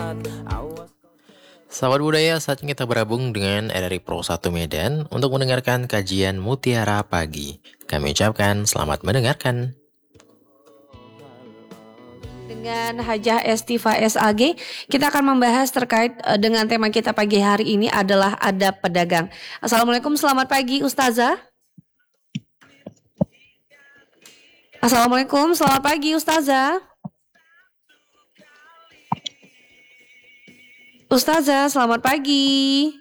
Sahabat budaya, saatnya kita bergabung dengan RRI Pro 1 Medan untuk mendengarkan kajian Mutiara Pagi. Kami ucapkan selamat mendengarkan. Dengan Hajah Estiva SAG, kita akan membahas terkait dengan tema kita pagi hari ini adalah adab pedagang. Assalamualaikum, selamat pagi Ustazah. Assalamualaikum, selamat pagi Ustazah. Ustazah, selamat pagi.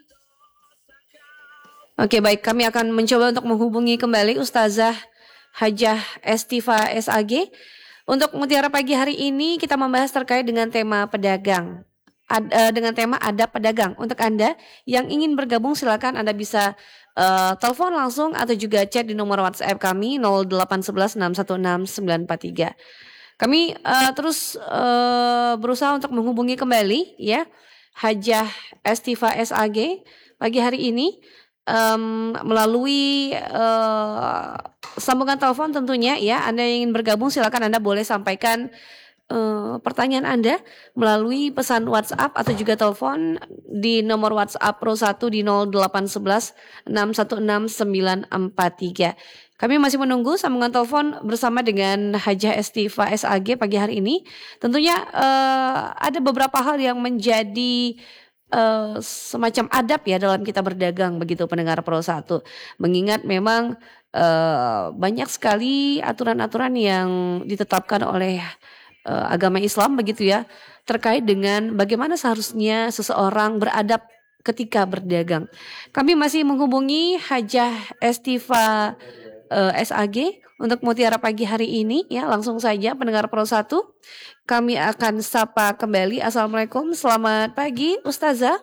Oke, baik, kami akan mencoba untuk menghubungi kembali Ustazah Hajah Estiva SAG. Untuk Mutiara Pagi hari ini kita membahas terkait dengan tema pedagang. Dengan tema adab pedagang. Untuk Anda yang ingin bergabung silakan Anda bisa telepon langsung atau juga chat di nomor WhatsApp kami 0811616 943. Kami terus berusaha untuk menghubungi kembali ya Hajah Estiva SAG pagi hari ini melalui sambungan telepon tentunya ya. Anda yang ingin bergabung silakan Anda boleh sampaikan pertanyaan Anda melalui pesan WhatsApp atau juga telepon di nomor WhatsApp Pro 1 di 0811 616 943. Kami masih menunggu sambungan telepon bersama dengan Hajah Estiva SAG pagi hari ini. Tentunya ada beberapa hal yang menjadi semacam adab ya dalam kita berdagang begitu pendengar Pro 1. Mengingat memang banyak sekali aturan-aturan yang ditetapkan oleh agama Islam begitu ya terkait dengan bagaimana seharusnya seseorang beradab ketika berdagang. Kami masih menghubungi Hajah Estiva SAG untuk Mutiara Pagi hari ini ya, langsung saja pendengar Pro 1 kami akan sapa kembali. Assalamualaikum, selamat pagi Ustazah.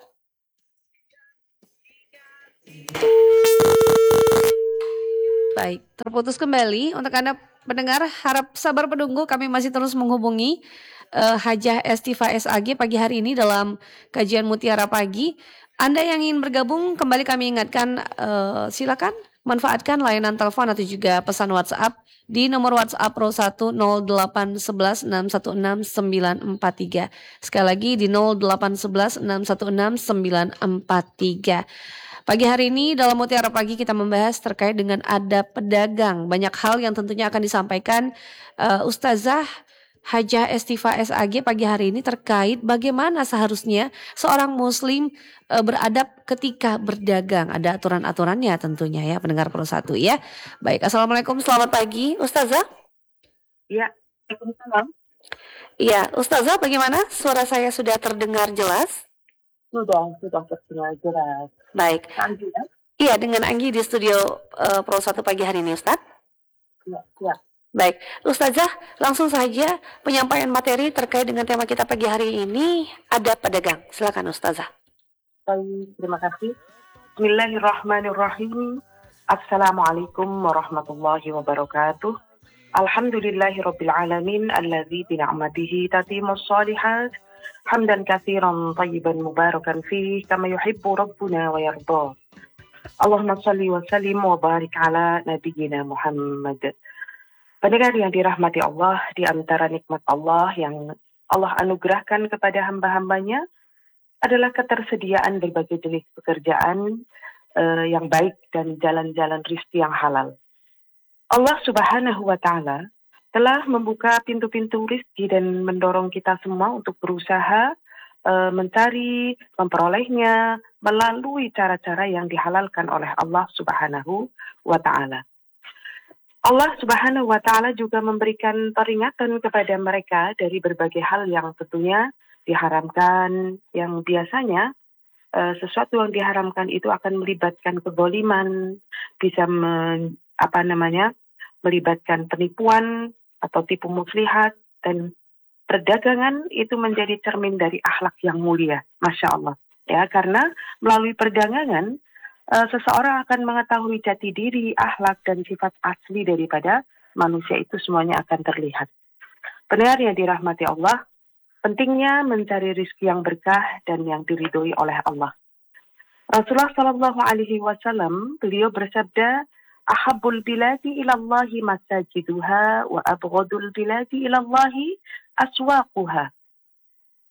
Baik, terputus kembali. Untuk Anda pendengar, harap sabar menunggu. Kami masih terus menghubungi Hajah Estiva SAG pagi hari ini dalam kajian Mutiara Pagi. Anda yang ingin bergabung, kembali kami ingatkan silakan manfaatkan layanan telepon atau juga pesan WhatsApp di nomor WhatsApp Pro 1 0811 616 943. Sekali lagi di 0811 616 943. Pagi hari ini dalam Mutiara Pagi kita membahas terkait dengan adab pedagang. Banyak hal yang tentunya akan disampaikan Ustazah Hajah Estiva SAG pagi hari ini terkait bagaimana seharusnya seorang muslim beradab ketika berdagang. Ada aturan-aturannya tentunya ya pendengar Pro 1 ya. Baik, Assalamualaikum, selamat pagi Ustazah. Ya, Waalaikumsalam. Iya, Ustazah bagaimana? Suara saya sudah terdengar jelas? Sudah terdengar jelas. Baik. Anggi ya? Iya, dengan Anggi di studio Pro 1 pagi hari ini Ustaz. Ya. Baik, Ustazah langsung saja penyampaian materi terkait dengan tema kita pagi hari ini, adab pedagang. Silakan Ustazah. Baik, terima kasih. Bismillahirrahmanirrahim. Assalamualaikum warahmatullahi wabarakatuh. Alhamdulillahirabbil alamin alladzi bi ni'matihi tatimmus shalihat. Hamdan katsiran thayyiban mubarakan fihi kama yuhibbu rabbuna wa yarda. Allahumma shalli wa sallim wa barik ala nabiyyina Muhammad. Pendengar yang dirahmati Allah, di antara nikmat Allah yang Allah anugerahkan kepada hamba-hambanya adalah ketersediaan berbagai jenis pekerjaan yang baik dan jalan-jalan rizki yang halal. Allah Subhanahu wa Ta'ala telah membuka pintu-pintu rizki dan mendorong kita semua untuk berusaha mencari, memperolehnya melalui cara-cara yang dihalalkan oleh Allah Subhanahu wa Ta'ala. Allah Subhanahu wa Ta'ala juga memberikan peringatan kepada mereka dari berbagai hal yang tentunya diharamkan, yang biasanya sesuatu yang diharamkan itu akan melibatkan kedzaliman, bisa melibatkan penipuan atau tipu muslihat, dan perdagangan itu menjadi cermin dari akhlak yang mulia, Masya Allah. Ya, karena melalui perdagangan seseorang akan mengetahui jati diri, akhlak, dan sifat asli daripada manusia itu semuanya akan terlihat. Pendengar yang dirahmati Allah, pentingnya mencari rizki yang berkah dan yang diridhoi oleh Allah. Rasulullah Shallallahu Alaihi Wasallam beliau bersabda, "Ahabbul biladi ilallahi masajiduha wa abghadul biladi ilallahi aswaquha."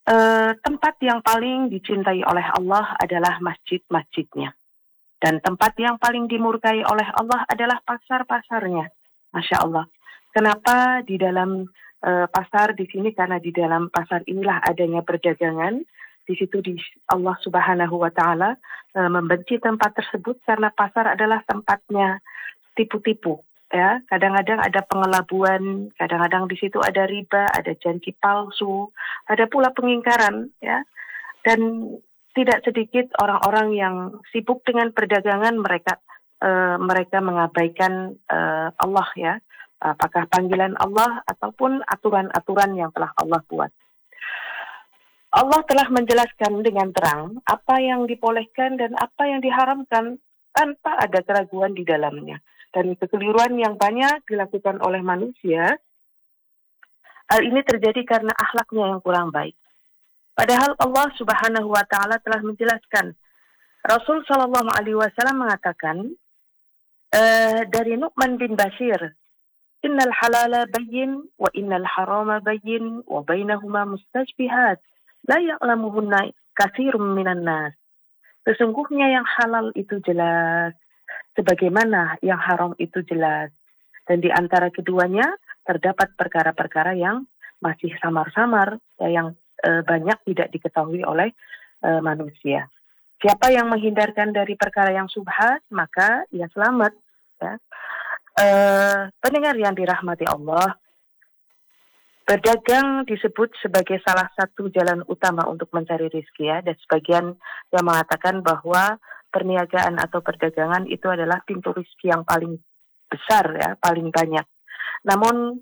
tempat yang paling dicintai oleh Allah adalah masjid-masjidnya. Dan tempat yang paling dimurkai oleh Allah adalah pasar-pasarnya. Masya Allah. Kenapa di dalam pasar di sini? Karena di dalam pasar inilah adanya perdagangan. Di situ Allah Subhanahu wa Ta'ala membenci tempat tersebut karena pasar adalah tempatnya tipu-tipu. Ya, kadang-kadang ada pengelabuan, kadang-kadang di situ ada riba, ada janji palsu, ada pula pengingkaran, ya. Dan tidak sedikit orang-orang yang sibuk dengan perdagangan, mereka mengabaikan Allah, ya. Apakah panggilan Allah ataupun aturan-aturan yang telah Allah buat. Allah telah menjelaskan dengan terang apa yang dibolehkan dan apa yang diharamkan tanpa ada keraguan di dalamnya. Dan kekeliruan yang banyak dilakukan oleh manusia, hal ini terjadi karena akhlaknya yang kurang baik. Padahal Allah Subhanahu wa Ta'ala telah menjelaskan. Rasul Shallallahu Alaihi Wasallam mengatakan dari Nu'man bin Bashir, Innal halala bayyin wa innal harama bayyin wa bainahuma mustajbihat la ya'lamuhunna katsirun minan nas. Sesungguhnya yang halal itu jelas, sebagaimana yang haram itu jelas. Dan di antara keduanya terdapat perkara-perkara yang masih samar-samar, yang banyak tidak diketahui oleh manusia. Siapa yang menghindarkan dari perkara yang syubhat, maka ia selamat. Ya. Pendengar yang dirahmati Allah, berdagang disebut sebagai salah satu jalan utama untuk mencari rezeki, ya. Dan sebagian yang mengatakan bahwa perniagaan atau perdagangan itu adalah pintu rezeki yang paling besar, ya, paling banyak. Namun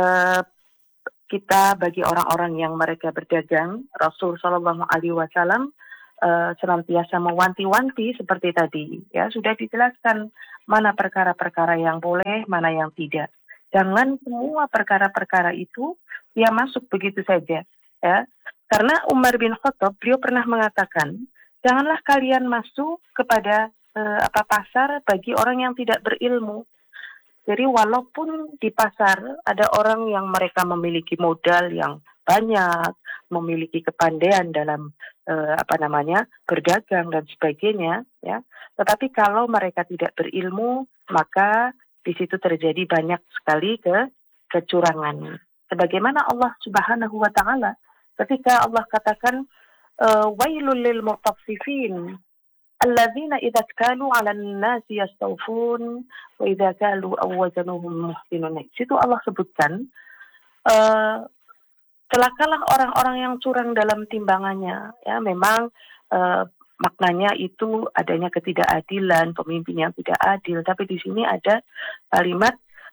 kita bagi orang-orang yang mereka berdagang, Rasul Shallallahu Alaihi Wasallam senantiasa mewanti-wanti seperti tadi, ya, sudah dijelaskan mana perkara-perkara yang boleh, mana yang tidak. Jangan semua perkara-perkara itu dia masuk begitu saja, ya. Karena Umar bin Khattab, beliau pernah mengatakan, janganlah kalian masuk kepada pasar bagi orang yang tidak berilmu. Jadi walaupun di pasar ada orang yang mereka memiliki modal yang banyak, memiliki kepandaian dalam berdagang dan sebagainya, ya. Tetapi kalau mereka tidak berilmu, maka di situ terjadi banyak sekali kecurangan. Sebagaimana Allah Subhanahu wa Ta'ala ketika Allah katakan wailul lil mutaffifin alladzina idza kalu 'alan nasi yastawfun wa idza kalu aw wazanuhum muhsinun. Situ Allah sebutkan celakalah orang-orang yang curang dalam timbangannya, ya. Memang maknanya itu adanya ketidakadilan, pemimpin yang tidak adil, tapi di sini ada kalimat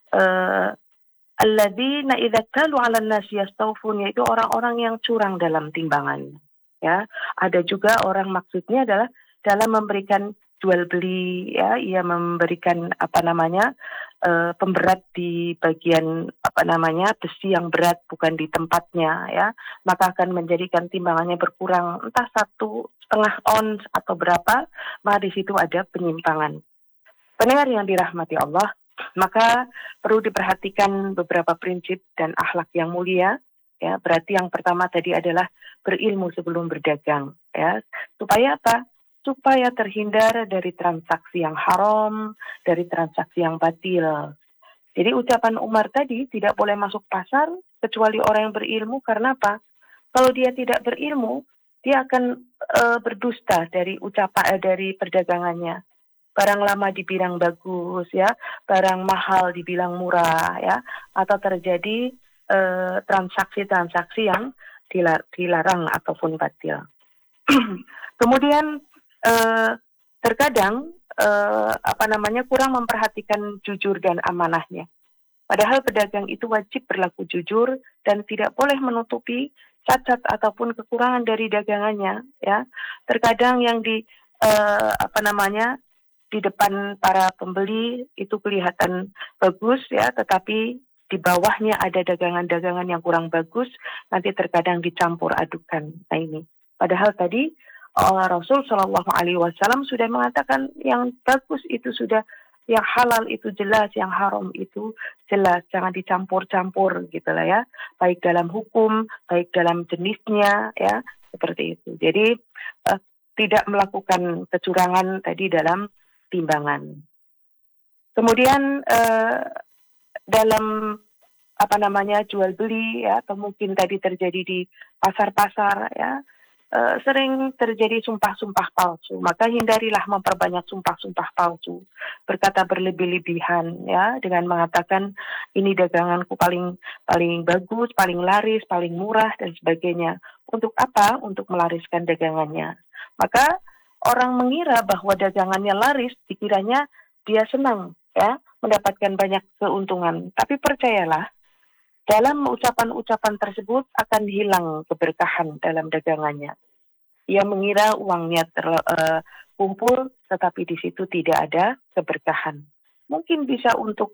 alladzina idza kalu 'alan nasi yastawfun, yaitu orang-orang yang curang dalam timbangannya, ya. Ada juga orang, maksudnya adalah dalam memberikan jual beli, ya, ia memberikan pemberat di bagian besi yang berat bukan di tempatnya, ya, maka akan menjadikan timbangannya berkurang entah 1,5 ons atau berapa, maka di situ ada penyimpangan. Pendengar yang dirahmati Allah, maka perlu diperhatikan beberapa prinsip dan akhlak yang mulia, ya. Berarti yang pertama tadi adalah berilmu sebelum berdagang, ya. Supaya apa? Supaya terhindar dari transaksi yang haram, dari transaksi yang batil. Jadi ucapan Umar tadi, tidak boleh masuk pasar kecuali orang yang berilmu. Karena apa? Kalau dia tidak berilmu, dia akan berdusta dari dari perdagangannya. Barang lama dibilang bagus, ya, barang mahal dibilang murah, ya, atau terjadi transaksi-transaksi yang dilarang ataupun batil. Kemudian terkadang kurang memperhatikan jujur dan amanahnya. Padahal pedagang itu wajib berlaku jujur dan tidak boleh menutupi cacat ataupun kekurangan dari dagangannya, ya. Terkadang yang di depan para pembeli itu kelihatan bagus, ya, tetapi di bawahnya ada dagangan-dagangan yang kurang bagus, nanti terkadang dicampur adukan. Nah ini, padahal tadi Rasul Shallallahu Alaihi Wasallam sudah mengatakan yang bagus itu sudah Yang halal itu jelas, yang haram itu jelas, jangan dicampur-campur gitu lah ya. Baik dalam hukum, baik dalam jenisnya ya, seperti itu. Jadi tidak melakukan kecurangan tadi dalam timbangan. Kemudian dalam jual beli ya, atau mungkin tadi terjadi di pasar-pasar ya, sering terjadi sumpah-sumpah palsu. Maka hindarilah memperbanyak sumpah-sumpah palsu, berkata berlebih-lebihan ya, dengan mengatakan ini daganganku paling bagus, paling laris, paling murah dan sebagainya. Untuk apa? Untuk melariskan dagangannya. Maka orang mengira bahwa dagangannya laris, dikiranya dia senang ya, mendapatkan banyak keuntungan. Tapi percayalah, dalam ucapan-ucapan tersebut akan hilang keberkahan dalam dagangannya. Ia mengira uangnya kumpul, tetapi di situ tidak ada keberkahan. Mungkin bisa untuk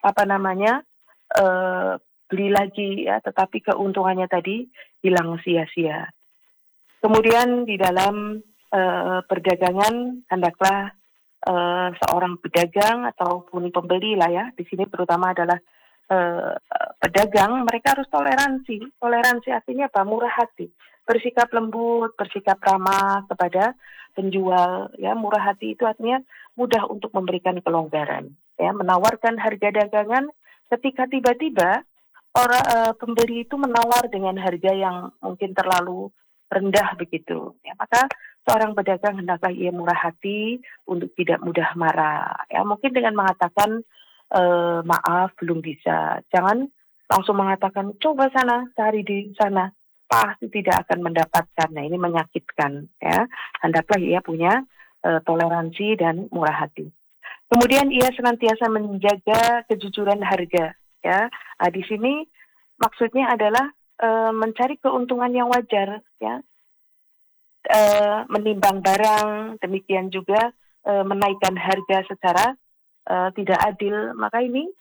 beli lagi ya, tetapi keuntungannya tadi hilang sia-sia. Kemudian di dalam perdagangan hendaklah seorang pedagang ataupun pembeli lah ya, di sini terutama adalah pedagang, mereka harus toleransi. Toleransi artinya apa? Murah hati, bersikap lembut, bersikap ramah kepada penjual. Ya, murah hati itu artinya mudah untuk memberikan kelonggaran. Ya, menawarkan harga dagangan ketika tiba-tiba orang pembeli itu menawar dengan harga yang mungkin terlalu rendah begitu. Ya, maka seorang pedagang hendaklah ia murah hati untuk tidak mudah marah. Ya, mungkin dengan mengatakan maaf belum bisa. Jangan langsung mengatakan coba sana, cari di sana. Pasti tidak akan mendapatkan. Nah, ini menyakitkan ya. Hendaklah ia punya toleransi dan murah hati. Kemudian ia senantiasa menjaga kejujuran harga ya. Nah, di sini maksudnya adalah mencari keuntungan yang wajar ya. Menimbang barang, demikian juga menaikkan harga secara tidak adil. Maka ini